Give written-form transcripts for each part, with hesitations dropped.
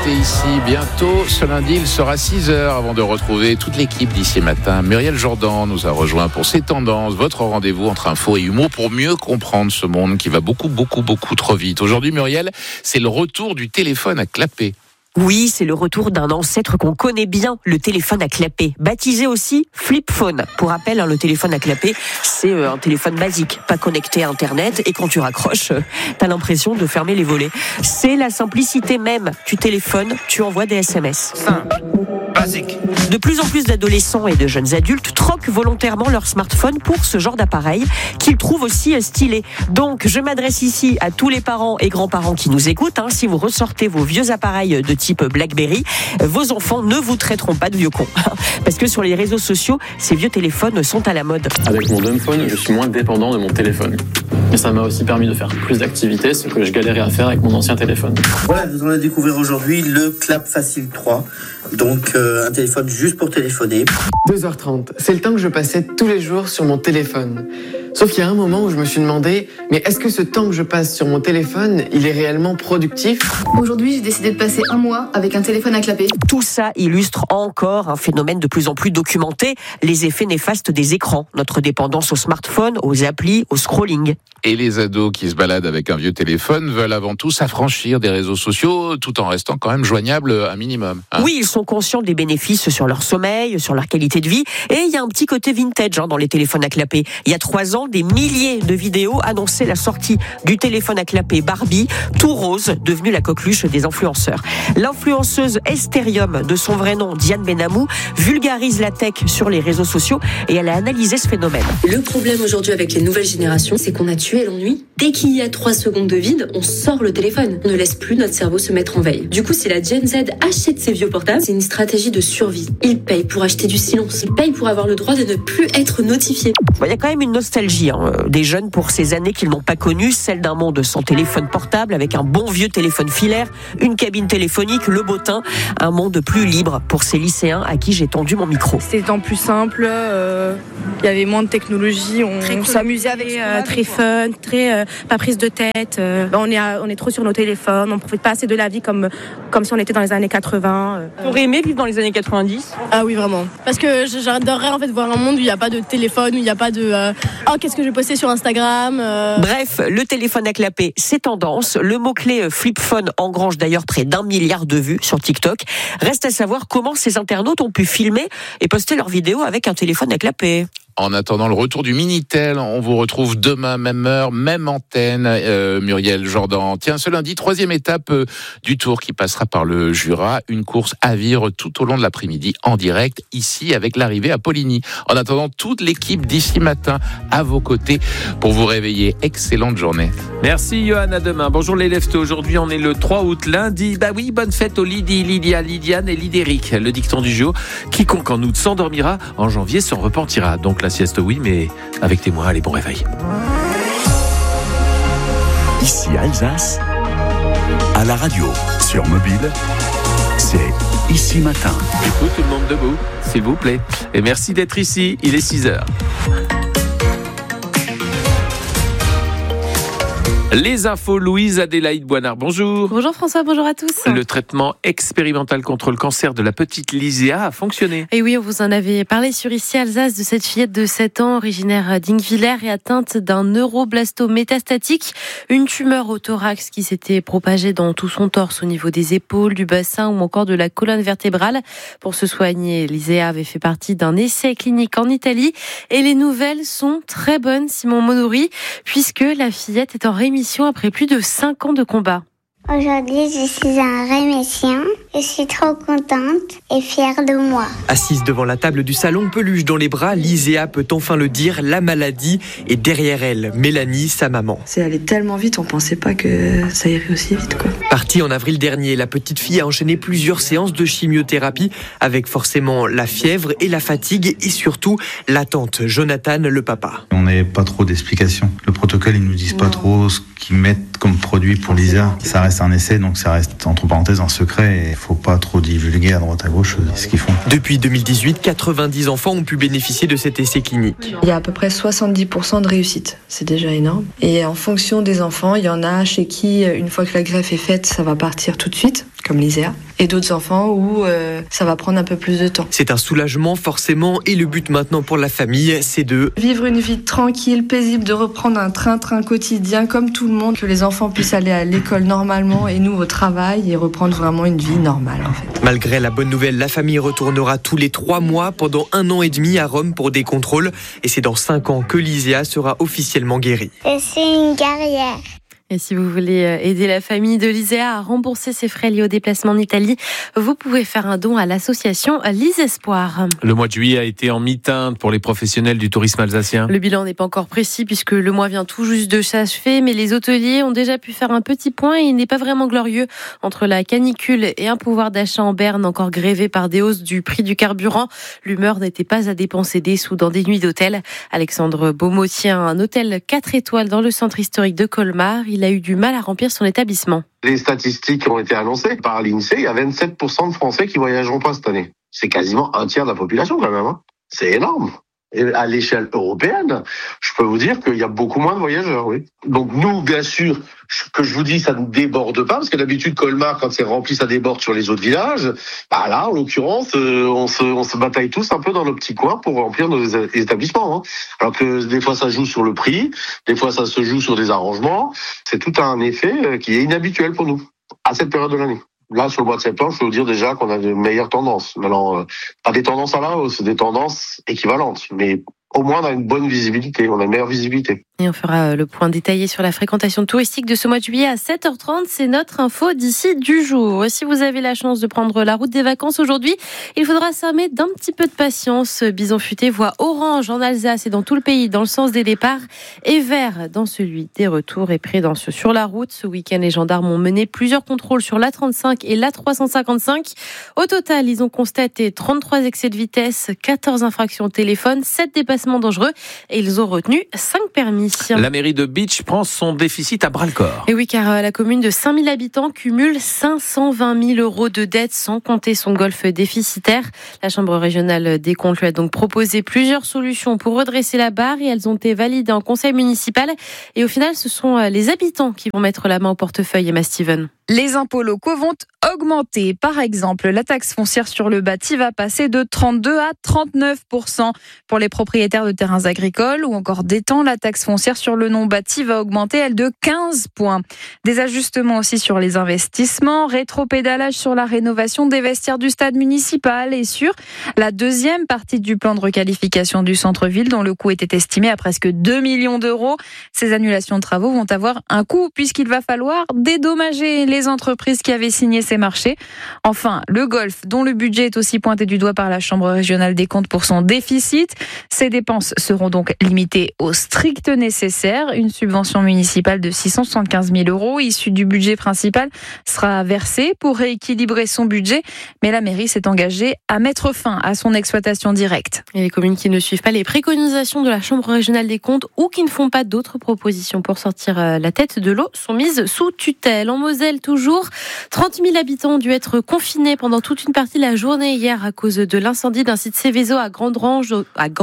l'été ici. Bientôt, ce lundi, il sera 6h avant de retrouver toute l'équipe d'ici matin. Muriel Jourdan nous a rejoint pour ces tendances, votre rendez-vous entre info et humour pour mieux comprendre ce monde qui va beaucoup trop vite. Aujourd'hui, Muriel, c'est le retour du téléphone à clapet. Oui, c'est le retour d'un ancêtre qu'on connaît bien, le téléphone à clapet, baptisé aussi flip phone. Pour rappel, le téléphone à clapet, c'est un téléphone basique, pas connecté à Internet, et quand tu raccroches, t'as l'impression de fermer les volets. C'est la simplicité même. Tu téléphones, tu envoies des SMS. Simple, basique. De plus en plus d'adolescents et de jeunes adultes troquent volontairement leur smartphone pour ce genre d'appareil qu'ils trouvent aussi stylé. Donc, je m'adresse ici à tous les parents et grands-parents qui nous écoutent. Si vous ressortez vos vieux appareils de type BlackBerry, vos enfants ne vous traiteront pas de vieux cons. Parce que sur les réseaux sociaux, ces vieux téléphones sont à la mode. Avec mon dumb phone, je suis moins dépendant de mon téléphone. Et ça m'a aussi permis de faire plus d'activités, ce que je galérais à faire avec mon ancien téléphone. Voilà, nous allons découvrir aujourd'hui le Clap Facile 3. Donc un téléphone juste pour téléphoner. 2h30, c'est le temps que je passais tous les jours sur mon téléphone. Sauf qu'il y a un moment où je me suis demandé, mais est-ce que ce temps que je passe sur mon téléphone, il est réellement productif ? Aujourd'hui, j'ai décidé de passer un mois avec un téléphone à clapet. Tout ça illustre encore un phénomène de plus en plus documenté, les effets néfastes des écrans, notre dépendance au smartphone, aux applis, au scrolling. Et les ados qui se baladent avec un vieux téléphone veulent avant tout s'affranchir des réseaux sociaux tout en restant quand même joignables un minimum. Oui, ils sont conscients des bénéfices sur leur sommeil, sur leur qualité de vie. Et il y a un petit côté vintage dans les téléphones à clapet. Il y a 3 ans, des milliers de vidéos annonçaient la sortie du téléphone à clapet Barbie, tout rose, devenu la coqueluche des influenceurs. L'influenceuse Estherium, de son vrai nom Diane Benamou, vulgarise la tech sur les réseaux sociaux et elle a analysé ce phénomène. Le problème aujourd'hui avec les nouvelles générations, c'est qu'on a tué l'ennui. Dès qu'il y a 3 secondes de vide, on sort le téléphone. On ne laisse plus notre cerveau se mettre en veille. Du coup, si la Gen Z achète ses vieux portables, c'est une stratégie de survie. Ils payent pour acheter du silence. Ils payent pour avoir le droit de ne plus être notifiés. Il y a quand même une nostalgie des jeunes pour ces années qu'ils n'ont pas connues, celle d'un monde sans téléphone portable, avec un bon vieux téléphone filaire, une cabine téléphonique, le beau temps, un monde plus libre pour ces lycéens à qui j'ai tendu mon micro. C'était temps plus simple, il y avait moins de technologie, on s'amusait avec très fun, très pas prise de tête. On est trop sur nos téléphones, on profite pas assez de la vie comme si on était dans les années 80. T'aurais aimé vivre dans les années 90 ? Ah oui, vraiment. Parce que j'adorerais en fait voir un monde où il n'y a pas de téléphone, où il n'y a pas de qu'est-ce que je vais poster sur Instagram. Bref, le téléphone à clapet, c'est tendance. Le mot-clé flip phone engrange d'ailleurs près d'1 milliard de vues sur TikTok. Reste à savoir comment ces internautes ont pu filmer et poster leurs vidéos avec un téléphone à clapet. En attendant le retour du Minitel, on vous retrouve demain, même heure, même antenne, Muriel Jourdan. Tiens, ce lundi, 3e étape du Tour qui passera par le Jura. Une course à vivre tout au long de l'après-midi en direct, ici, avec l'arrivée à Poligny. En attendant, toute l'équipe d'ici matin à vos côtés pour vous réveiller. Excellente journée. Merci Johan, à demain. Bonjour les leftos. Aujourd'hui, on est le 3 août, lundi. Bah oui, bonne fête aux Lydie, Lydia, Lydiane et Lydéric. Le dicton du jour, quiconque en août s'endormira, en janvier s'en repentira. Donc la sieste, oui, mais avec témoin, allez, bon réveil. Ici Alsace, à la radio, sur mobile, c'est Ici Matin. Du coup, tout le monde debout, s'il vous plaît. Et merci d'être ici, il est 6h. Les infos, Louise Adélaïde Boinard, bonjour. Bonjour François, bonjour à tous. Le traitement expérimental contre le cancer de la petite Lyséa a fonctionné. Et oui, on vous en avait parlé sur Ici Alsace de cette fillette de 7 ans, originaire d'Ingvillers et atteinte d'un neuroblastome métastatique, une tumeur au thorax qui s'était propagée dans tout son torse au niveau des épaules, du bassin ou encore de la colonne vertébrale. Pour se soigner, Lyséa avait fait partie d'un essai clinique en Italie et les nouvelles sont très bonnes, Simon Monori, puisque la fillette est en rémission après plus de 5 ans de combat. Aujourd'hui, je suis un rémissien. Je suis trop contente et fière de moi. Assise devant la table du salon, peluche dans les bras, Lyséa peut enfin le dire, la maladie est derrière elle. Mélanie, sa maman. C'est allé tellement vite, on pensait pas que ça irait aussi vite, quoi. Partie en avril dernier, la petite fille a enchaîné plusieurs séances de chimiothérapie avec forcément la fièvre et la fatigue et surtout l'attente. Jonathan, le papa. On n'avait pas trop d'explications. Le protocole, ils nous disent pas trop ce qu'ils mettent comme produit pour Lyséa. Ça reste un essai, donc ça reste entre parenthèses un secret et il faut pas trop divulguer à droite à gauche ce qu'ils font. Depuis 2018, 90 enfants ont pu bénéficier de cet essai clinique. Il y a à peu près 70% de réussite, c'est déjà énorme. Et en fonction des enfants, il y en a chez qui, une fois que la greffe est faite, fait ça va partir tout de suite, comme l'ISEA, et d'autres enfants où ça va prendre un peu plus de temps. C'est un soulagement forcément, et le but maintenant pour la famille, c'est de vivre une vie tranquille, paisible, de reprendre un train-train quotidien comme tout le monde, que les enfants puissent aller à l'école normalement et nous au travail et reprendre vraiment une vie normale en fait. Malgré la bonne nouvelle, la famille retournera tous les 3 mois pendant 1 an et demi à Rome pour des contrôles, et c'est dans 5 ans que l'ISEA sera officiellement guérie. C'est une guerrière. Et si vous voulez aider la famille de l'ISEA à rembourser ses frais liés au déplacement en Italie, vous pouvez faire un don à l'association L'Isespoir. Le mois de juillet a été en mi-teinte pour les professionnels du tourisme alsacien. Le bilan n'est pas encore précis puisque le mois vient tout juste de s'achever, mais les hôteliers ont déjà pu faire un petit point et il n'est pas vraiment glorieux entre la canicule et un pouvoir d'achat en berne encore grévé par des hausses du prix du carburant. L'humeur n'était pas à dépenser des sous dans des nuits d'hôtel. Alexandre Beaumont tient un hôtel 4 étoiles dans le centre historique de Colmar. Il a eu du mal à remplir son établissement. Les statistiques qui ont été annoncées par l'INSEE, il y a 27% de Français qui voyageront pas cette année. C'est quasiment un tiers de la population quand même. C'est énorme. Et à l'échelle européenne, je peux vous dire qu'il y a beaucoup moins de voyageurs, oui. Donc nous, bien sûr, que je vous dis, ça ne déborde pas, parce que d'habitude, Colmar, quand c'est rempli, ça déborde sur les autres villages. Bah là, en l'occurrence, on se bataille tous un peu dans nos petits coins pour remplir nos établissements. Alors que des fois, ça joue sur le prix, des fois, ça se joue sur des arrangements. C'est tout un effet qui est inhabituel pour nous, à cette période de l'année. Là, sur le mois de septembre, je peux vous dire déjà qu'on a de meilleures tendances. Maintenant, pas des tendances à la hausse, des tendances équivalentes. Mais au moins, on a une bonne visibilité, on a une meilleure visibilité. Et on fera le point détaillé sur la fréquentation touristique de ce mois de juillet à 7h30. C'est notre info d'ici du jour. Et si vous avez la chance de prendre la route des vacances aujourd'hui, il faudra s'armer d'un petit peu de patience. Bison Futé voit orange en Alsace et dans tout le pays dans le sens des départs et vert dans celui des retours. Et prudence sur la route. Ce week-end, les gendarmes ont mené plusieurs contrôles sur l'A35 et l'A355. Au total, ils ont constaté 33 excès de vitesse, 14 infractions au téléphone, 7 dépassements dangereux et ils ont retenu 5 permis. La mairie de Bitche prend son déficit à bras-le-corps. Et oui, car la commune de 5000 habitants cumule 520 000 euros de dettes sans compter son golf déficitaire. La Chambre régionale des comptes lui a donc proposé plusieurs solutions pour redresser la barre et elles ont été validées en conseil municipal. Et au final, ce sont les habitants qui vont mettre la main au portefeuille. Emma Steven. Les impôts locaux vont augmenter. Par exemple, la taxe foncière sur le bâti va passer de 32 à 39% pour les propriétaires de terrains agricoles ou encore d'étangs. La taxe foncière sur le non-bâti va augmenter, elle, de 15 points. Des ajustements aussi sur les investissements, rétropédalage sur la rénovation des vestiaires du stade municipal et sur la deuxième partie du plan de requalification du centre-ville dont le coût était estimé à presque 2 millions d'euros. Ces annulations de travaux vont avoir un coût puisqu'il va falloir dédommager les entreprises qui avaient signé ces marchés. Enfin, le golf, dont le budget est aussi pointé du doigt par la Chambre régionale des comptes pour son déficit. Ces dépenses seront donc limitées au strict nécessaire. Une subvention municipale de 675 000 euros issue du budget principal sera versée pour rééquilibrer son budget. Mais la mairie s'est engagée à mettre fin à son exploitation directe. Et les communes qui ne suivent pas les préconisations de la Chambre régionale des comptes ou qui ne font pas d'autres propositions pour sortir la tête de l'eau sont mises sous tutelle. En Moselle, toujours, 30 000 habitants ont dû être confinés pendant toute une partie de la journée hier à cause de l'incendie d'un site Céveso à Gandrange,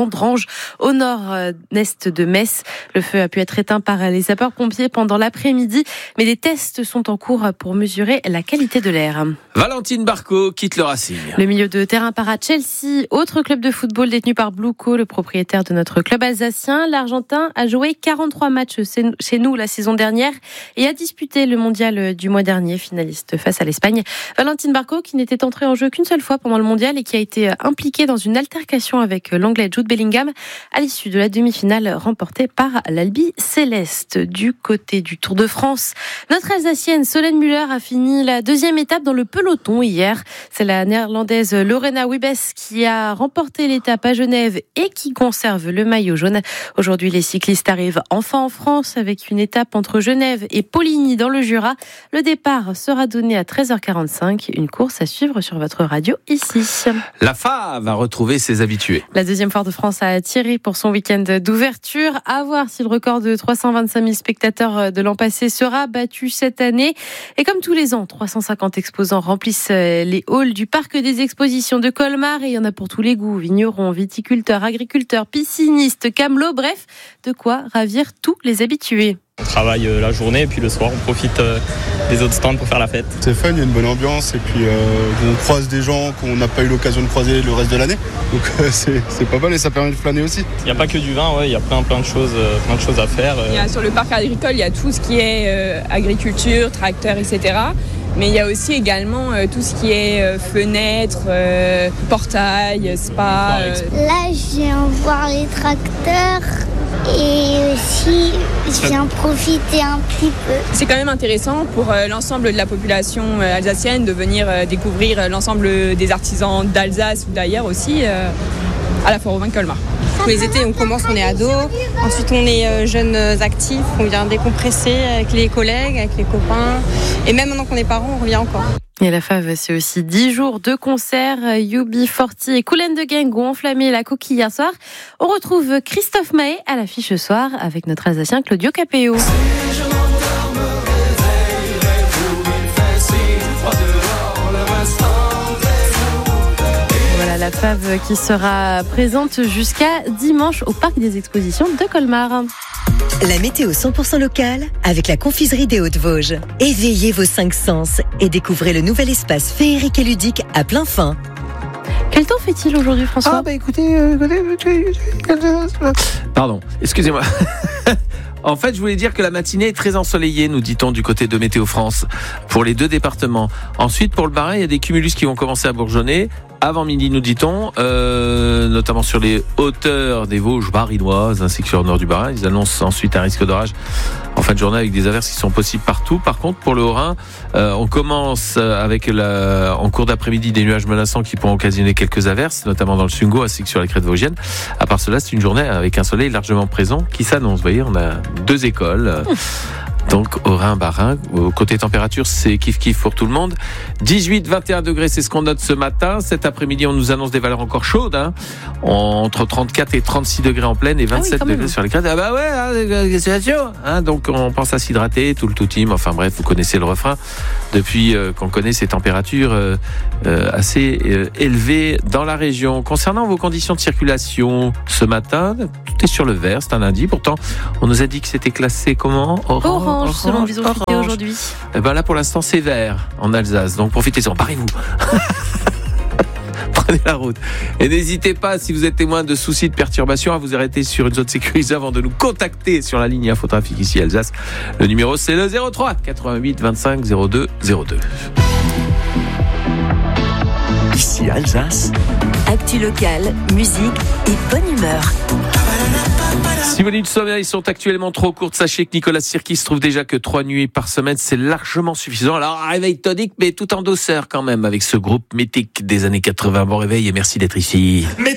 au nord-est de Metz. Le feu a pu être éteint par les sapeurs-pompiers pendant l'après-midi, mais des tests sont en cours pour mesurer la qualité de l'air. Valentine Barco quitte le Racing. Le milieu de terrain part à Chelsea, autre club de football détenu par Bluco, le propriétaire de notre club alsacien. L'Argentin a joué 43 matchs chez nous la saison dernière et a disputé le mondial du mois dernier, finaliste face à l'Espagne. Valentine Barco, qui n'était entrée en jeu qu'une seule fois pendant le mondial et qui a été impliquée dans une altercation avec l'anglais Jude Bellingham à l'issue de la demi-finale remportée par l'Albi Céleste. Du côté du Tour de France, notre Alsacienne Solène Müller a fini la deuxième étape dans le peloton hier. C'est la néerlandaise Lorena Wiebes qui a remporté l'étape à Genève et qui conserve le maillot jaune. Aujourd'hui, les cyclistes arrivent enfin en France avec une étape entre Genève et Poligny dans le Jura. Le départ sera donné à 13h45. Une course à suivre sur votre radio ici. La FA va retrouver ses habitués. La deuxième Foire de France a tiré pour son week-end d'ouverture. À voir si le record de 325 000 spectateurs de l'an passé sera battu cette année. Et comme tous les ans, 350 exposants remplissent les halls du parc des expositions de Colmar. Et il y en a pour tous les goûts. Vignerons, viticulteurs, agriculteurs, piscinistes, camelots. Bref, de quoi ravir tous les habitués. On travaille la journée et puis le soir on profite des autres stands pour faire la fête. C'est fun, il y a une bonne ambiance et puis on croise des gens qu'on n'a pas eu l'occasion de croiser le reste de l'année. Donc c'est pas mal et ça permet de flâner aussi. Il n'y a pas que du vin, il y a plein de choses à faire. Sur le parc agricole, il y a tout ce qui est agriculture, tracteurs, etc. Mais il y a aussi également tout ce qui est fenêtres, portails, spa. Là, je viens voir les tracteurs et aussi je viens profiter un petit peu. C'est quand même intéressant pour l'ensemble de la population alsacienne de venir découvrir l'ensemble des artisans d'Alsace ou d'ailleurs aussi à la foire au vin de Colmar. Tous les étés, on commence, on est ado. Ensuite, on est jeunes actifs. On vient décompresser avec les collègues, avec les copains. Et même maintenant qu'on est parents, on revient encore. Et la fave, c'est aussi 10 jours de concerts. UB40 et Kool & the Gang ont enflammé la coquille hier soir. On retrouve Christophe Mahé à l'affiche ce soir avec notre Alsacien Claudio Capéo. Voilà la fave qui sera présente jusqu'à dimanche au Parc des Expositions de Colmar. La météo 100% locale avec la confiserie des Hautes-Vosges. Éveillez vos 5 sens et découvrez le nouvel espace féerique et ludique à plein fin. Quel temps fait-il aujourd'hui, François ? Écoutez... Pardon, excusez-moi. En fait, je voulais dire que la matinée est très ensoleillée, nous dit-on, du côté de Météo France, pour les 2 départements. Ensuite, pour le Bas-Rhin, il y a des cumulus qui vont commencer à bourgeonner. Avant midi, nous dit-on, notamment sur les hauteurs des Vosges barinoises, ainsi que sur le nord du Bas-Rhin. Ils annoncent ensuite un risque d'orage en fin de journée avec des averses qui sont possibles partout. Par contre, pour le Haut-Rhin, on commence avec en cours d'après-midi des nuages menaçants qui pourront occasionner quelques averses, notamment dans le Sungo ainsi que sur la crête vosgienne. À part cela, c'est une journée avec un soleil largement présent qui s'annonce. Vous voyez, on a 2 écoles. Donc, au Rhin, Bas-Rhin. Côté température, c'est kiff-kiff pour tout le monde. 18-21 degrés, c'est ce qu'on note ce matin. Cet après-midi, on nous annonce des valeurs encore chaudes, entre 34 et 36 degrés en pleine et 27 degrés sur les crêtes. Ah bah ouais, c'est chaud. Donc, on pense à s'hydrater, tout le tout team. Enfin bref, vous connaissez le refrain. Depuis qu'on connaît ces températures assez élevées dans la région. Concernant vos conditions de circulation ce matin, tout est sur le vert, c'est un lundi. Pourtant, on nous a dit que c'était classé comment ? Orange, selon Vision Fidé aujourd'hui. Et ben là, pour l'instant, c'est vert en Alsace. Donc, profitez-en. Parez-vous. Prenez la route. Et n'hésitez pas, si vous êtes témoin de soucis de perturbation, à vous arrêter sur une zone sécurisée avant de nous contacter sur la ligne infotrafic ici Alsace. Le numéro, c'est le 03 88 25 02 02. Ici Alsace. Actu locale, musique et bonne humeur. Si vos nuits de sommeil sont actuellement trop courtes, sachez que Nicolas Sirkis trouve déjà que 3 nuits par semaine, c'est largement suffisant. Alors, réveil tonique, mais tout en douceur quand même, avec ce groupe mythique des années 80. Bon réveil et merci d'être ici.